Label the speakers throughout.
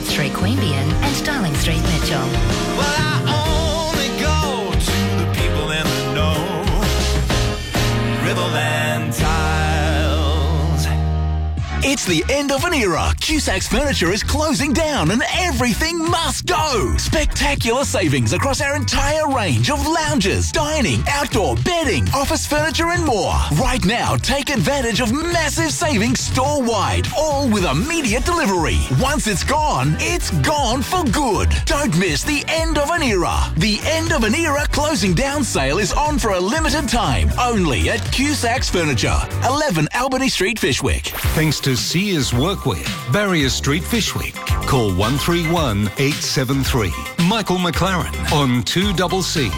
Speaker 1: Street, Queanbeyan and Darling Street, Mitchell.
Speaker 2: Well, I only go to the people in the know. Riverland Tiles. It's the end of an era. Cusac's Furniture is closing down and everything must go. Spectacular savings across our entire range of lounges, dining, outdoor, bedding, office furniture and more. Right now, take advantage of massive savings store-wide, all with immediate delivery. Once it's gone for good. Don't miss the end of an era. The end of an era closing down sale is on for a limited time, only at Cusac's Furniture, 11 Albany Street, Fyshwick.
Speaker 3: Thanks to Sears Workwear, Barrier Street, Fyshwick. Call 131 873. Michael McLaren on 2CC.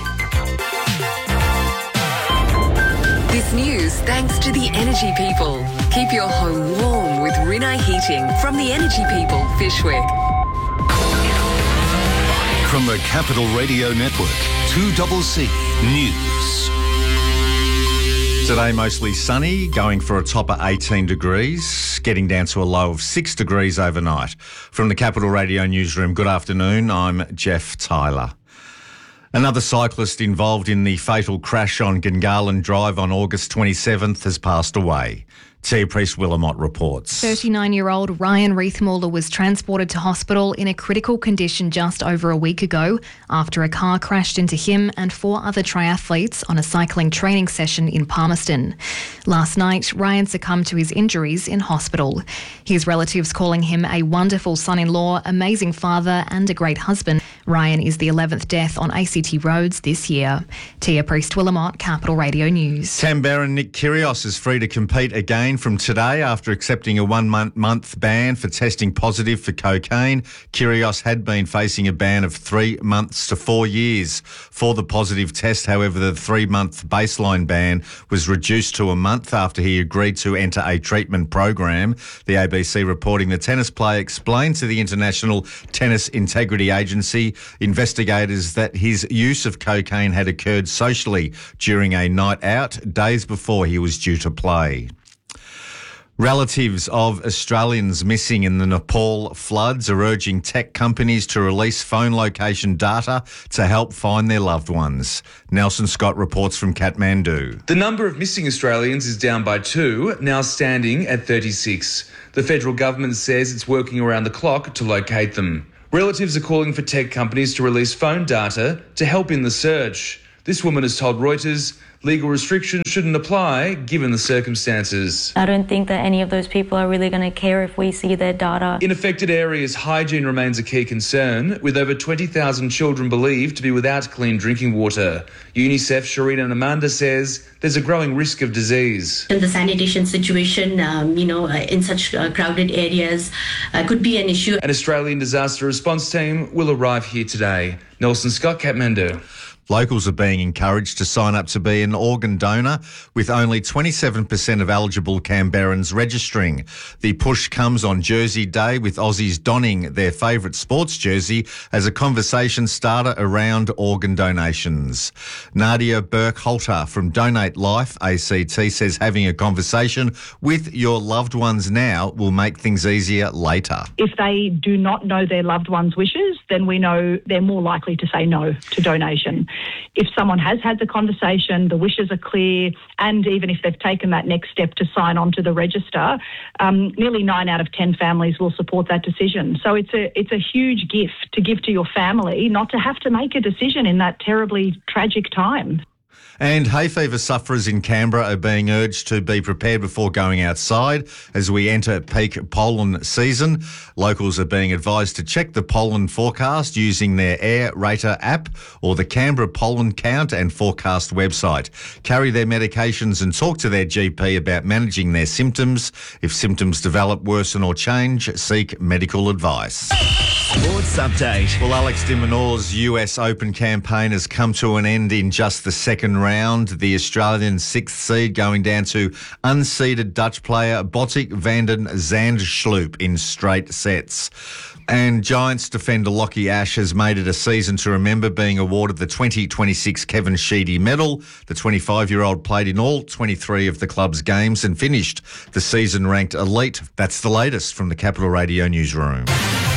Speaker 4: This news thanks to the Energy People. Keep your home warm with Rinnai Heating from the Energy People, Fyshwick.
Speaker 3: From the Capital Radio Network, 2CC News.
Speaker 5: Today mostly sunny, going for a top of 18 degrees, getting down to a low of 6 degrees overnight. From the Capital Radio Newsroom, good afternoon, I'm Jeff Tyler. Another cyclist involved in the fatal crash on Gungahlin Drive on August 27th has passed away. Tia Priest-Willamott reports.
Speaker 6: 39-year-old Ryan Reithmuller was transported to hospital in a critical condition just over a week ago after a car crashed into him and 4 other triathletes on a cycling training session in Palmerston. Last night, Ryan succumbed to his injuries in hospital. His relatives calling him a wonderful son-in-law, amazing father and a great husband. Ryan is the 11th death on ACT roads this year. Tia Priest-Willamott, Capital Radio News.
Speaker 5: Canberran Nick Kyrgios is free to compete again from today after accepting a 1-month ban for testing positive for cocaine. Kyrgios had been facing a ban of 3 months to 4 years for the positive test. However, the 3-month baseline ban was reduced to a month after he agreed to enter a treatment program. The ABC reporting the tennis player explained to the International Tennis Integrity Agency investigators that his use of cocaine had occurred socially during a night out days before he was due to play. Relatives of Australians missing in the Nepal floods are urging tech companies to release phone location data to help find their loved ones. Nelson Scott reports from Kathmandu.
Speaker 7: The number of missing Australians is down by 2, now standing at 36. The federal government says it's working around the clock to locate them. Relatives are calling for tech companies to release phone data to help in the search. This woman has told Reuters legal restrictions shouldn't apply given the circumstances.
Speaker 8: I don't think that any of those people are really going to care if we see their data.
Speaker 7: In affected areas, hygiene remains a key concern, with over 20,000 children believed to be without clean drinking water. UNICEF Sharina Namanda says there's a growing risk of disease.
Speaker 9: The sanitation situation, in such crowded areas could be an issue.
Speaker 7: An Australian disaster response team will arrive here today. Nelson Scott, Kathmandu.
Speaker 5: Locals are being encouraged to sign up to be an organ donor, with only 27% of eligible Canberrans registering. The push comes on Jersey Day, with Aussies donning their favourite sports jersey as a conversation starter around organ donations. Nadia Burke-Holter from Donate Life ACT says having a conversation with your loved ones now will make things easier later.
Speaker 10: If they do not know their loved one's wishes, then we know they're more likely to say no to donation. If someone has had the conversation, the wishes are clear, and even if they've taken that next step to sign on to the register, nearly 9 out of 10 families will support that decision. So it's a huge gift to give to your family, not to have to make a decision in that terribly tragic time.
Speaker 5: And hay fever sufferers in Canberra are being urged to be prepared before going outside as we enter peak pollen season. Locals are being advised to check the pollen forecast using their Air Rater app or the Canberra Pollen Count and Forecast website. Carry their medications and talk to their GP about managing their symptoms. If symptoms develop, worsen or change, seek medical advice.
Speaker 2: Sports update.
Speaker 5: Well, Alex de Minaur's US Open campaign has come to an end in just the second round. The Australian 6th seed going down to unseeded Dutch player Botic van den Zandschulp in straight sets. And Giants defender Lockie Ash has made it a season to remember, being awarded the 2026 Kevin Sheedy Medal. The 25-year-old played in all 23 of the club's games and finished the season ranked elite. That's the latest from the Capital Radio Newsroom.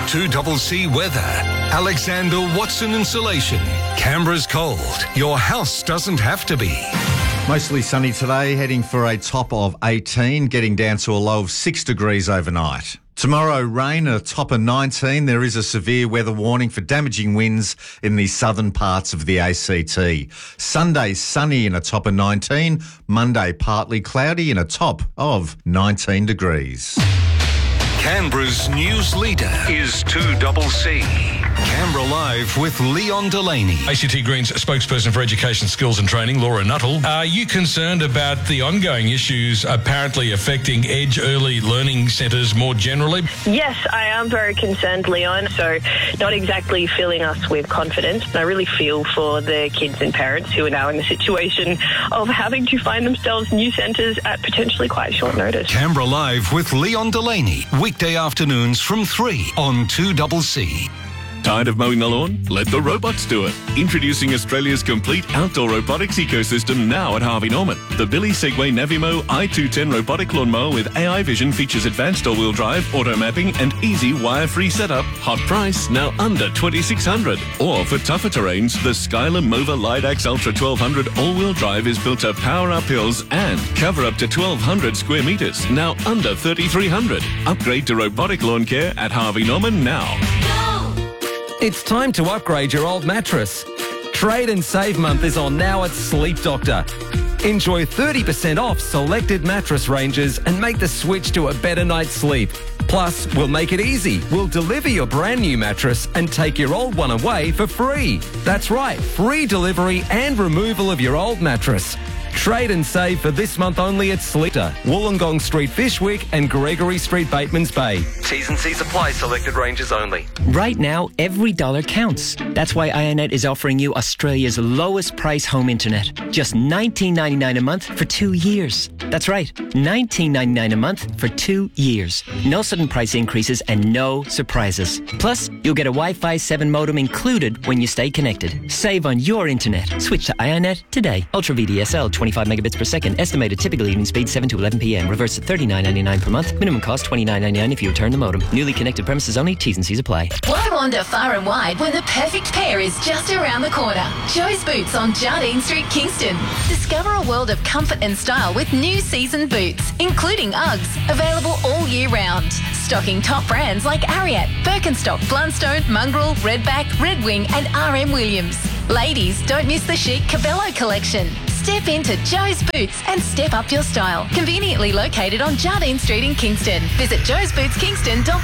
Speaker 3: 2CC weather. Alexander Watson Insulation. Canberra's cold. Your house doesn't have to be.
Speaker 5: Mostly sunny today, heading for a top of 18, getting down to a low of 6 degrees overnight. Tomorrow, rain and a top of 19. There is a severe weather warning for damaging winds in the southern parts of the ACT. Sunday, sunny and a top of 19. Monday, partly cloudy and a top of 19 degrees.
Speaker 3: Canberra's news leader is 2CC. Canberra Live with Leon Delaney.
Speaker 11: ACT Greens spokesperson for Education, Skills and Training, Laura Nuttall. Are you concerned about the ongoing issues apparently affecting Edge Early Learning Centres more generally?
Speaker 12: Yes, I am very concerned, Leon. So not exactly filling us with confidence. I really feel for the kids and parents who are now in the situation of having to find themselves new centres at potentially quite short notice.
Speaker 3: Canberra Live with Leon Delaney. Weekday afternoons from 3 on 2CC.
Speaker 13: Tired of mowing the lawn? Let the robots do it. Introducing Australia's complete outdoor robotics ecosystem now at Harvey Norman. The Billy Segway Navimo i210 robotic lawnmower with AI vision features advanced all-wheel drive, auto mapping and easy wire-free setup. Hot price, now under $2,600. Or for tougher terrains, the Skyler Mova Lidax Ultra 1200 all-wheel drive is built to power up hills and cover up to 1,200 square metres, now under $3,300. Upgrade to robotic lawn care at Harvey Norman now.
Speaker 14: It's time to upgrade your old mattress. Trade and Save Month is on now at Sleep Doctor. Enjoy 30% off selected mattress ranges and make the switch to a better night's sleep. Plus, we'll make it easy. We'll deliver your brand new mattress and take your old one away for free. That's right, free delivery and removal of your old mattress. Trade and save for this month only at Sleepter, Wollongong Street, Fishwick and Gregory Street, Batemans Bay.
Speaker 15: T's and C's apply, selected ranges only.
Speaker 16: Right now, every dollar counts. That's why IONET is offering you Australia's lowest price home internet. Just $19.99 a month for 2 years. That's right, $19.99 a month for 2 years. No sudden price increases and no surprises. Plus, you'll get a Wi-Fi 7 modem included when you stay connected. Save on your internet. Switch to IONET today. Ultra VDSL 25 megabits per second. Estimated typical evening speed 7 to 11 p.m. Reverse at $39.99 per month. Minimum cost $29.99 if you return the modem. Newly connected premises only. T's and C's apply.
Speaker 1: Why wander far and wide when the perfect pair is just around the corner? Joe's Boots on Jardine Street, Kingston. Discover a world of comfort and style with new season boots, including Uggs, available all year round. Stocking top brands like Ariat, Birkenstock, Blundstone, Mongrel, Redback, Red Wing and RM Williams. Ladies, don't miss the chic Cabello collection. Step into Joe's Boots and step up your style. Conveniently located on Jardine Street in Kingston. Visit joesbootskingston.com.